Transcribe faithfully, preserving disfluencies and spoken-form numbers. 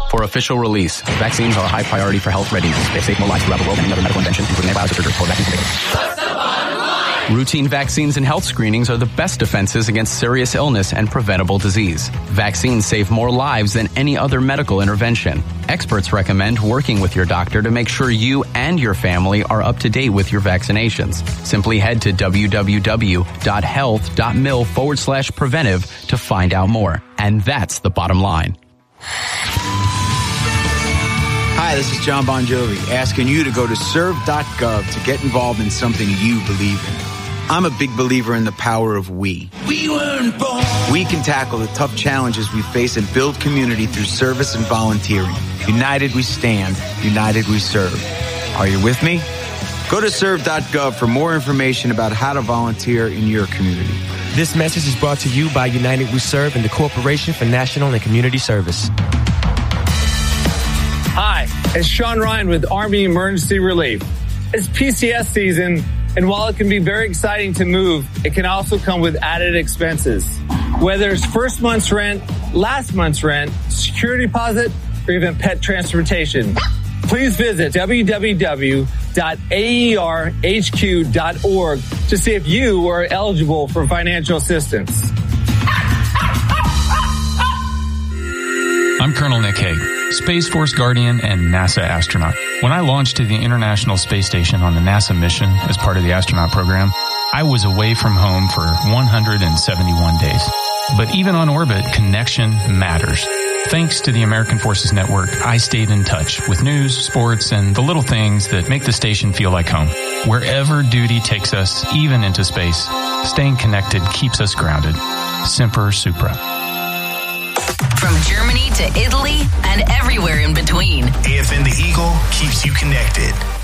For official release, vaccines are a high priority for health readiness. They save more lives throughout the world than any other medical invention, including antibiotics or surgery or vaccines. Routine vaccines and health screenings are the best defenses against serious illness and preventable disease. Vaccines save more lives than any other medical intervention. Experts recommend working with your doctor to make sure you and your family are up to date with your vaccinations. Simply head to www.health.mil forward slash preventive to find out more. And that's the bottom line. Hi, this is John Bon Jovi, asking you to go to serve dot gov to get involved in something you believe in. I'm a big believer in the power of we. We weren't born. We can tackle the tough challenges we face and build community through service and volunteering. United we stand, united we serve. Are you with me? Go to serve dot gov for more information about how to volunteer in your community. This message is brought to you by United We Serve and the Corporation for National and Community Service. Hi, it's Sean Ryan with Army Emergency Relief. It's P C S season, and while it can be very exciting to move, it can also come with added expenses. Whether it's first month's rent, last month's rent, security deposit, or even pet transportation. Please visit w w w dot a e r h q dot org to see if you are eligible for financial assistance. I'm Colonel Nick Hague, Space Force Guardian and NASA astronaut. When I launched to the International Space Station on the NASA mission as part of the astronaut program, I was away from home for one hundred seventy-one days. But even on orbit, connection matters. Thanks to the American Forces Network, I stayed in touch with news, sports, and the little things that make the station feel like home. Wherever duty takes us, even into space, staying connected keeps us grounded. Semper Supra. From Germany to Italy and everywhere in between. A F N The Eagle keeps you connected.